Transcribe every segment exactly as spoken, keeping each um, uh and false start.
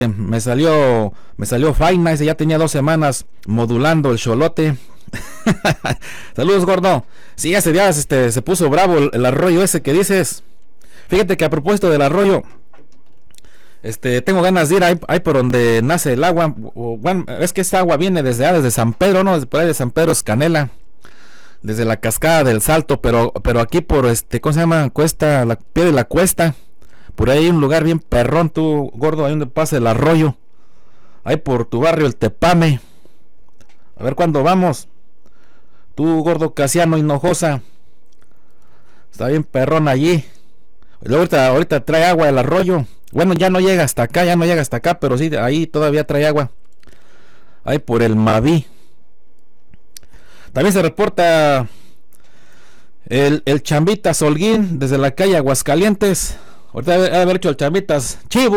Me salió, me salió faina, ese ya tenía dos semanas modulando el cholote. Saludos, gordo. Sí, ese día este, se puso bravo el, el arroyo ese que dices. Fíjate que a propósito del arroyo, este, tengo ganas de ir ahí, ahí por donde nace el agua. O, bueno, es que esta agua viene desde, ah, desde San Pedro, ¿no? Desde por ahí de San Pedro Escanela, desde la cascada del Salto, pero, pero aquí por este, ¿cómo se llama? Cuesta, la pie de la cuesta. Por ahí hay un lugar bien perrón, tú, gordo, ahí donde pasa el arroyo. Ahí por tu barrio, el Tepame. A ver cuándo vamos. Tú, gordo Casiano Hinojosa. Está bien perrón allí. Y luego ahorita, ahorita trae agua el arroyo. Bueno, ya no llega hasta acá, ya no llega hasta acá, pero sí, ahí todavía trae agua. Ahí por el Maví. También se reporta el, el Chambitas Holguín desde la calle Aguascalientes. Ahorita debe haber hecho el Chambitas Chivo.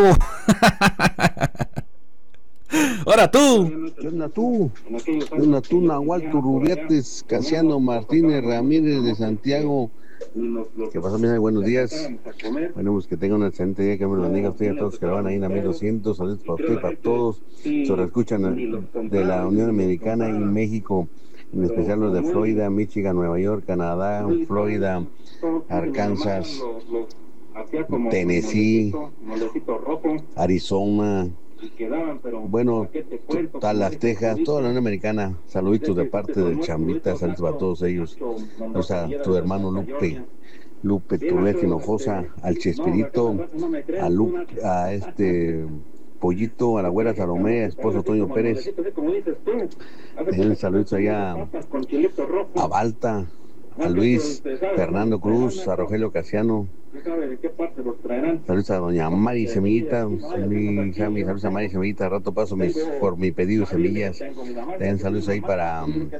Ahora tú. ¿Qué onda tú? ¿Qué onda tú, Nahual Turrubiates, Casiano Martínez Ramírez de Santiago? ¿Qué pasó, mira? Buenos días. Bueno, pues que tengan un excelente día, que me lo bendiga a usted y a todos que lo van ahí en la mil doscientos. Saludos para usted y para todos. Se escuchan de la Unión Americana y México, en especial los de Florida, Michigan, Nueva York, Canadá, Florida, Arkansas, Tennessee, Arizona, bueno, Dallas, Texas, toda la Unión Americana. Saluditos de parte del Chambita, saludos para todos ellos. O sea, tu hermano Lupe, Lupe Turret Hinojosa, al Chespirito, a Lupe, a este Pollito, a la güera Salomé, a esposo Toño Pérez. También saludos allá a Balta, a Luis, Fernando Cruz, a Rogelio Casiano. Saludos a doña Mari Semillita, mi hija, mi saludos a Mari Semillita, rato paso mis, por mi pedido de semillas. También saludos ahí para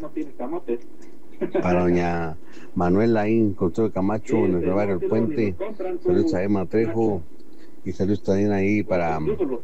para doña Manuela ahí en Consuelo Camacho, en el barrio El Puente. Saludos a Emma Trejo. Y saludos también ahí para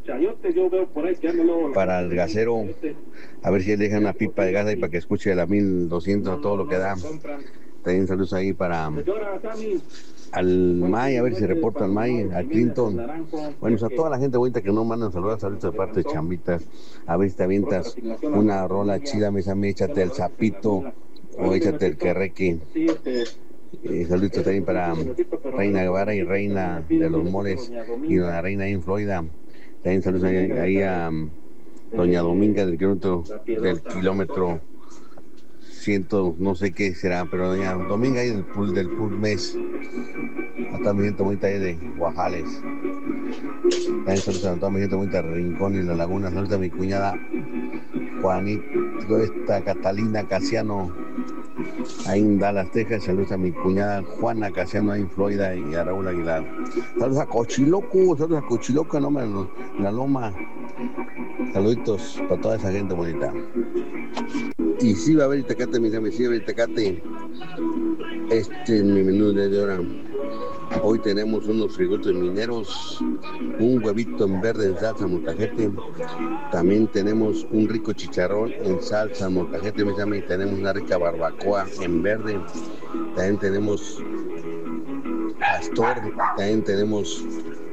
para el gasero, a ver si él deja una pipa de gas ahí para que escuche a la mil doscientos todo lo que da. También saludos ahí para al May, a ver si reporta al May, a Clinton. Bueno, pues a toda la gente bonita que no mandan saludos, saludos de parte de Chambitas. A ver si te avientas una rola chida, me llame, échate el sapito o échate el querreque. Eh, saludos también para Reina Guevara y Reina de los Mores y la Reina ahí en Florida. También saludos ahí, ahí a um, doña Dominga del kilómetro del kilómetro ciento, no sé qué será, pero doña Dominga ahí del pool del pool mes. Hasta mi gente bonita ahí de Guajales. También saludos a toda mi gente bonita de Rincón y La Laguna. Saludos a mi cuñada Juanito, esta Catalina Casiano ahí en Dallas, Texas. Saludos a mi cuñada Juana Casiano ahí en Florida y a Raúl Aguilar. Saludos a Cochiloco, saludos a Cochiloco, no me en la loma. Saluditos para toda esa gente bonita. Y sí va a haber Itacate, mis amigos, sí va a haber Itacate. Este es mi menú de hora. Hoy tenemos unos frijoles mineros, un huevito en verde en salsa molcajete. También tenemos un rico chicharrón en salsa molcajete, mis amigos. Tenemos una rica barbacoa en verde. También tenemos pastor. También tenemos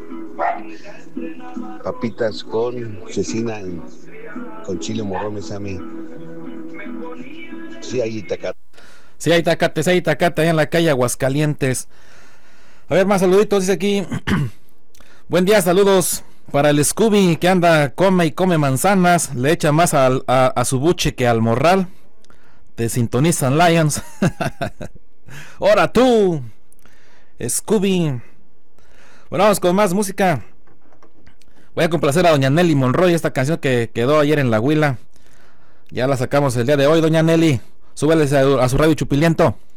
papitas con cecina, con chile morrón, mis amigos. Sí hay Itacate. Sí hay Itacate, sí hay Itacate, allá en la calle Aguascalientes. A ver, más saluditos, dice aquí. Buen día, saludos para el Scooby que anda, come y come manzanas, le echa más al, a, a su buche que al morral. Te sintonizan Lions. Ahora tú, Scooby. Bueno, vamos con más música. Voy a complacer a doña Nelly Monroy, esta canción que quedó ayer en la Huila. Ya la sacamos el día de hoy, doña Nelly. Súbele a, a su radio Chupiliento.